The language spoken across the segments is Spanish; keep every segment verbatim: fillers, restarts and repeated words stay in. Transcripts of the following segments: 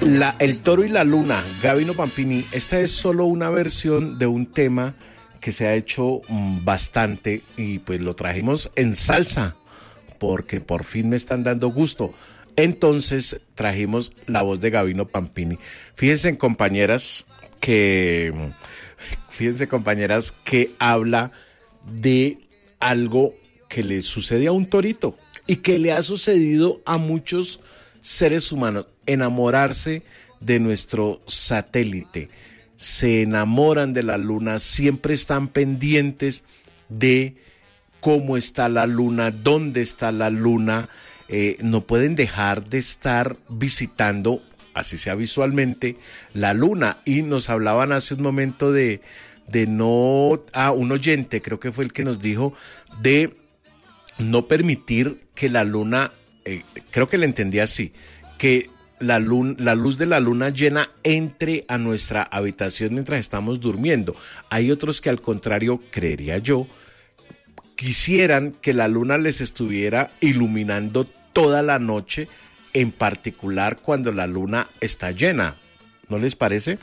La, el toro y la luna, Gabino Pampini. Esta es solo una versión de un tema que se ha hecho mmm, bastante y pues lo trajimos en salsa porque por fin me están dando gusto. Entonces trajimos la voz de Gabino Pampini. Fíjense, compañeras, que fíjense, compañeras, que habla de algo que le sucede a un torito y que le ha sucedido a muchos seres humanos, enamorarse de nuestro satélite. Se enamoran de la luna, siempre están pendientes de cómo está la luna, dónde está la luna, eh, no pueden dejar de estar visitando, así sea visualmente, la luna. Y nos hablaban hace un momento de, de no, ah, un oyente creo que fue el que nos dijo de no permitir que la luna, eh, creo que le entendí así, que la, luna, la luz de la luna llena entre a nuestra habitación mientras estamos durmiendo. Hay otros que al contrario, creería yo, quisieran que la luna les estuviera iluminando toda la noche, en particular cuando la luna está llena. ¿No les parece?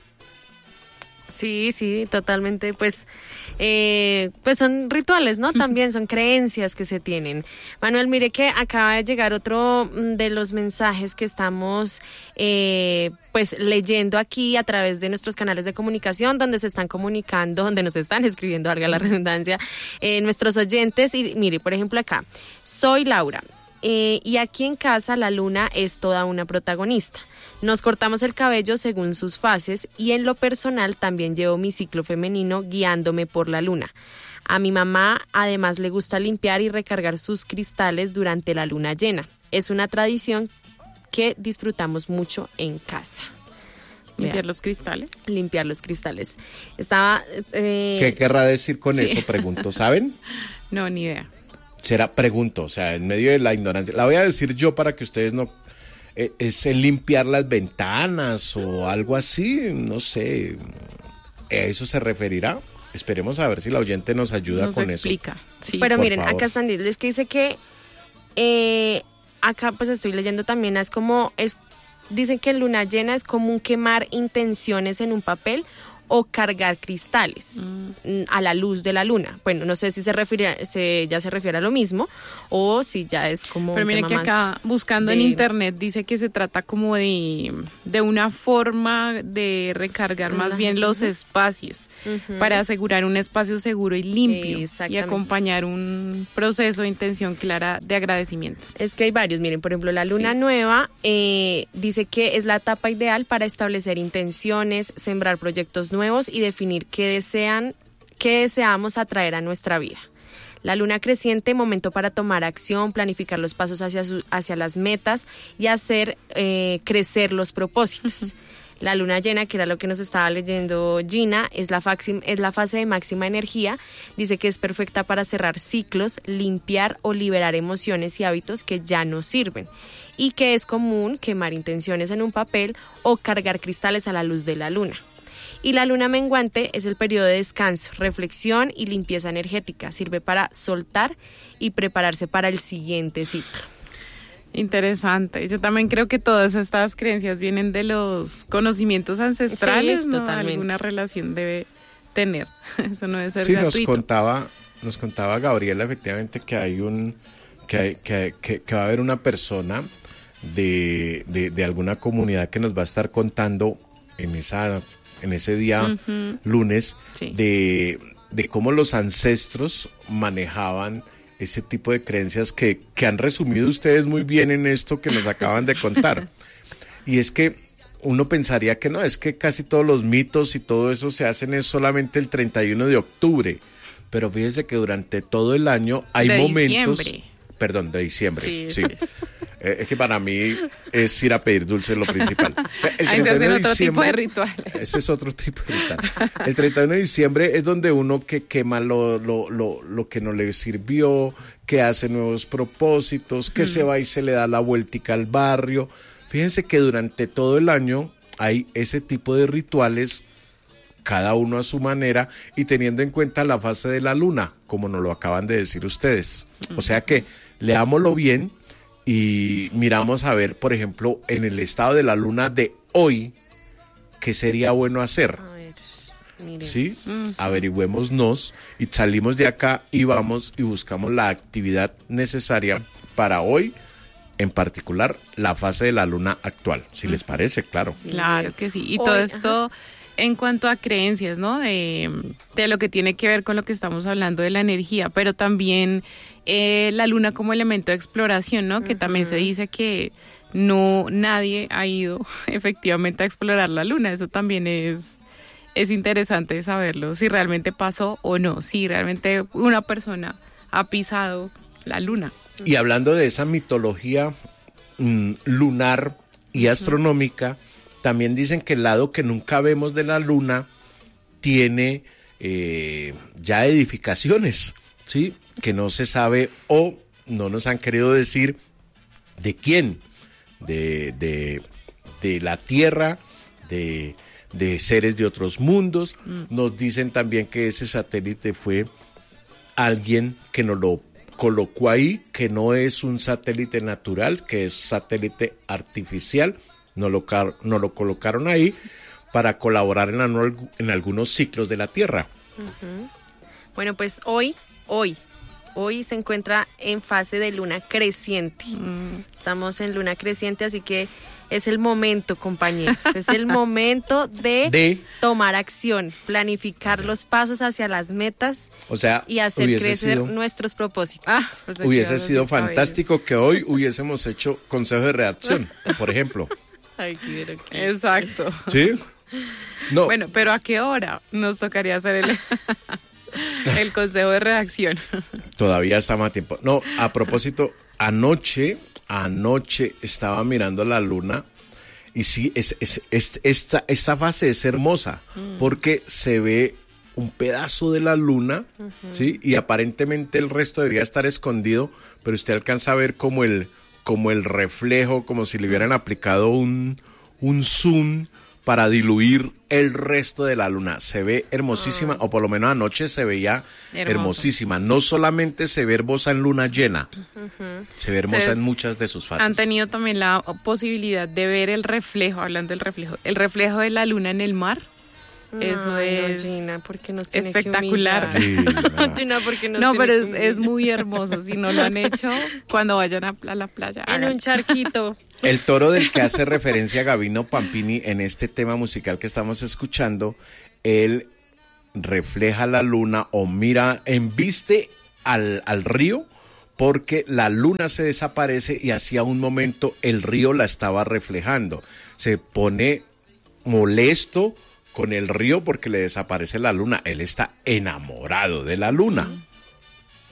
Sí, sí, totalmente, pues, eh, pues son rituales, ¿no? También son creencias que se tienen. Manuel, mire que acaba de llegar otro de los mensajes que estamos, eh, pues, leyendo aquí a través de nuestros canales de comunicación, donde se están comunicando, donde nos están escribiendo, valga la redundancia, eh, nuestros oyentes. Y mire, por ejemplo acá, soy Laura. Eh, y aquí en casa la luna es toda una protagonista. Nos cortamos el cabello según sus fases y en lo personal también llevo mi ciclo femenino guiándome por la luna. A mi mamá además le gusta limpiar y recargar sus cristales durante la luna llena. Es una tradición que disfrutamos mucho en casa. ¿Limpiar Vean. los cristales? Limpiar los cristales. Estaba... Eh... ¿Qué querrá decir con sí. eso? Pregunto, ¿saben? No, ni idea. Será, pregunto, o sea, en medio de la ignorancia. La voy a decir yo para que ustedes no... Eh, es el limpiar las ventanas o algo así, no sé. ¿A eso se referirá? Esperemos a ver si la oyente nos ayuda nos con explica. eso. Sí, pero miren, favor. Acá están, es que dice que... Eh, acá pues estoy leyendo también, es como... es dicen que en luna llena es común quemar intenciones en un papel o cargar cristales mm. a la luz de la luna. Bueno, no sé si se refiere, se, ya se refiere a lo mismo o si ya es como Pero miren que acá, buscando de... en internet, dice que se trata como de, de una forma de recargar uh-huh. más bien los espacios uh-huh. para asegurar un espacio seguro y limpio y acompañar un proceso de intención clara de agradecimiento. Es que hay varios, miren, por ejemplo, la luna sí. nueva eh, dice que es la etapa ideal para establecer intenciones, sembrar proyectos nuevos y definir qué desean, qué deseamos atraer a nuestra vida. La luna creciente, momento para tomar acción, planificar los pasos hacia, su, hacia las metas y hacer eh, crecer los propósitos. Uh-huh. La luna llena, que era lo que nos estaba leyendo Gina, es la, faxi, es la fase de máxima energía. Dice que es perfecta para cerrar ciclos, limpiar o liberar emociones y hábitos que ya no sirven. Y que es común quemar intenciones en un papel o cargar cristales a la luz de la luna. Y la luna menguante es el periodo de descanso, reflexión y limpieza energética. Sirve para soltar y prepararse para el siguiente ciclo. Interesante. Yo también creo que todas estas creencias vienen de los conocimientos ancestrales, sí, ¿no? Totalmente. Alguna relación debe tener. Eso no debe ser sí, gratuito. nos contaba, nos contaba Gabriela efectivamente que hay un que, hay, que, que, que va a haber una persona de, de, de alguna comunidad que nos va a estar contando en esa en ese día uh-huh. lunes sí. de, de cómo los ancestros manejaban ese tipo de creencias que, que han resumido ustedes muy bien en esto que nos acaban de contar. Y es que uno pensaría que no, es que casi todos los mitos y todo eso se hacen es solamente el treinta y uno de octubre, pero fíjese que durante todo el año hay de momentos... Diciembre. Perdón, de diciembre, sí. sí. sí. Eh, es que para mí es ir a pedir dulces lo principal. El Ahí se hacen otro tipo de rituales. Ese es otro tipo de ritual. El treinta y uno de diciembre es donde uno que quema lo, lo, lo, lo que no le sirvió, que hace nuevos propósitos, que mm. se va y se le da la vueltica al barrio. Fíjense que durante todo el año hay ese tipo de rituales, cada uno a su manera y teniendo en cuenta la fase de la luna, como nos lo acaban de decir ustedes. Mm. O sea que leámoslo bien y miramos a ver, por ejemplo, en el estado de la luna de hoy, ¿qué sería bueno hacer? A ver, miren. ¿Sí? Mm. Averigüémonos y salimos de acá y vamos y buscamos la actividad necesaria para hoy, en particular la fase de la luna actual, si les parece, claro. Claro que sí, y Hoy, todo esto ajá. en cuanto a creencias, ¿no? De, de lo que tiene que ver con lo que estamos hablando de la energía, pero también eh, la luna como elemento de exploración, ¿no? Que uh-huh. también se dice que no nadie ha ido efectivamente a explorar la luna, eso también es, es interesante saberlo, si realmente pasó o no, si realmente una persona ha pisado la luna. Y hablando de esa mitología mmm, lunar y astronómica, también dicen que el lado que nunca vemos de la luna tiene eh, ya edificaciones, ¿sí? Que no se sabe o no nos han querido decir de quién, de, de, de la Tierra, de, de seres de otros mundos. Mm. Nos dicen también que ese satélite fue alguien que nos lo colocó ahí, que no es un satélite natural, que es satélite artificial, nos lo, nos lo colocaron ahí para colaborar en, la, en algunos ciclos de la Tierra. Uh-huh. Bueno, pues hoy, hoy, hoy se encuentra en fase de luna creciente. Uh-huh. Estamos en luna creciente, así que es el momento, compañeros, es el momento de, de tomar acción, planificar los pasos hacia las metas, o sea, y hacer crecer sido, nuestros propósitos. Ah, pues hubiese sido fantástico bien. Que hoy hubiésemos hecho consejo de redacción, por ejemplo. Ay, quiero que... Exacto. ¿Sí? No. Bueno, pero ¿a qué hora nos tocaría hacer el, el consejo de redacción? Todavía está más tiempo. No, a propósito, anoche... Anoche estaba mirando la luna y sí, es, es, es, esta, esta fase es hermosa mm. porque se ve un pedazo de la luna, uh-huh. ¿sí? Y aparentemente el resto debería estar escondido, pero usted alcanza a ver como el, como el reflejo, como si le hubieran aplicado un, un zoom para diluir el resto de la luna. Se ve hermosísima, oh. o por lo menos anoche se veía Hermoso. hermosísima. No solamente se ve hermosa en luna llena, uh-huh. se ve hermosa Entonces, en muchas de sus fases. Han tenido también la posibilidad de ver el reflejo, hablando del reflejo, el reflejo de la luna en el mar. No, Eso es no, Gina, porque nos tiene espectacular. Que Gina. Gina, porque nos no, tiene pero que es, es muy hermoso. Si no lo han hecho, cuando vayan a, a la playa. En hagan. Un charquito. El toro del que hace referencia Gabino Pampini en este tema musical que estamos escuchando, él refleja la luna o mira, embiste al, al río porque la luna se desaparece y hacía un momento el río la estaba reflejando. Se pone molesto con el río porque le desaparece la luna. Él está enamorado de la luna.